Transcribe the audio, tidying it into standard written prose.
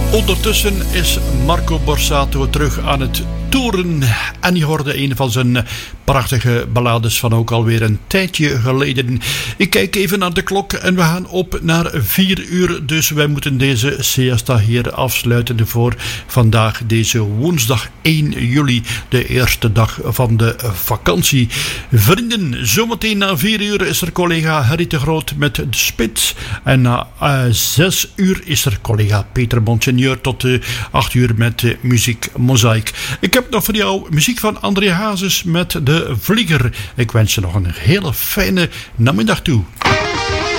Ondertussen is Marco Borsato terug aan het toeren en je hoorde een van zijn prachtige ballades van ook alweer een tijdje geleden. Ik kijk even naar de klok en we gaan op naar 4 uur, dus wij moeten deze siesta hier afsluiten voor vandaag, deze woensdag 1 juli, de eerste dag van de vakantie. Vrienden, zometeen na 4 uur is er collega Harry de Groot met de Spits en na 6 uur is er collega Peter Monseigneur tot 8 uur met Muziek Mozaïek. Ik heb nog voor jou muziek van André Hazes met De Vlieger. Ik wens je nog een hele fijne namiddag toe.